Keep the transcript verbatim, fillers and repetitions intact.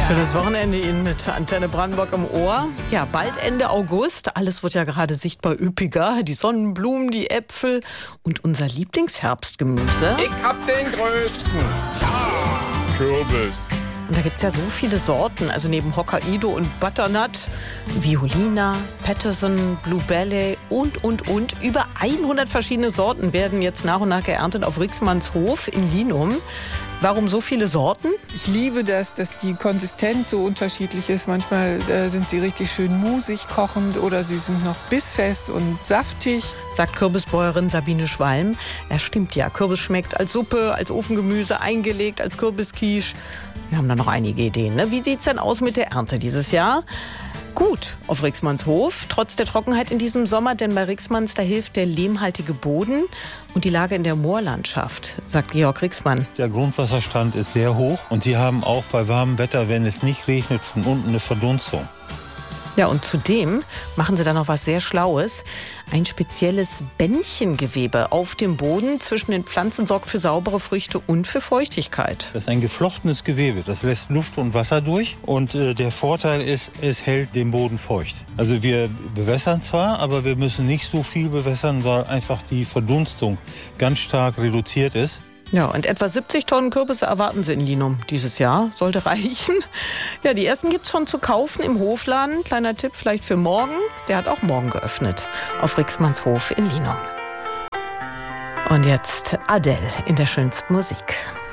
Schönes Wochenende Ihnen mit Antenne Brandenburg im Ohr. Ja, bald Ende August. Alles wird ja gerade sichtbar üppiger. Die Sonnenblumen, die Äpfel und unser Lieblingsherbstgemüse. Ich hab den größten. Ah, Kürbis. Und da gibt es ja so viele Sorten. Also neben Hokkaido und Butternut, Violina, Patterson, Blue Belly und, und, und. Über hundert verschiedene Sorten werden jetzt nach und nach geerntet auf Rixmanns Hof in Linum. Warum so viele Sorten? Ich liebe das, dass die Konsistenz so unterschiedlich ist. Manchmal äh, sind sie richtig schön musig kochend oder sie sind noch bissfest und saftig. Sagt Kürbisbäuerin Sabine Schwalm. Er stimmt ja, Kürbis schmeckt als Suppe, als Ofengemüse, eingelegt, als Kürbisquiche. Wir haben da noch einige Ideen. Ne? Wie sieht es denn aus mit der Ernte dieses Jahr? Gut auf Rixmanns Hof, trotz der Trockenheit in diesem Sommer, denn bei Rixmanns, da hilft der lehmhaltige Boden und die Lage in der Moorlandschaft, sagt Georg Rixmann. Der Grundwasserstand ist sehr hoch und sie haben auch bei warmem Wetter, wenn es nicht regnet, von unten eine Verdunstung. Ja, und zudem machen sie da noch was sehr Schlaues. Ein spezielles Bändchengewebe auf dem Boden zwischen den Pflanzen sorgt für saubere Früchte und für Feuchtigkeit. Das ist ein geflochtenes Gewebe, das lässt Luft und Wasser durch und äh, der Vorteil ist, es hält den Boden feucht. Also wir bewässern zwar, aber wir müssen nicht so viel bewässern, weil einfach die Verdunstung ganz stark reduziert ist. Ja, und etwa siebzig Tonnen Kürbisse erwarten sie in Linum dieses Jahr. Sollte reichen. Ja, die ersten gibt's schon zu kaufen im Hofladen. Kleiner Tipp vielleicht für morgen. Der hat auch morgen geöffnet. Auf Rixmanns Hof in Linum. Und jetzt Adele in der schönsten Musik.